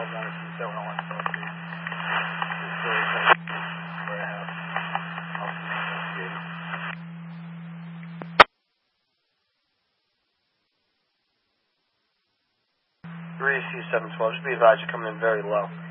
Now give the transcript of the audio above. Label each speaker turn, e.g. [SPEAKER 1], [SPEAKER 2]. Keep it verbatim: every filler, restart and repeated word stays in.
[SPEAKER 1] one two seven one South Warehouse. three C seven twelve, just be advised you're coming in very low.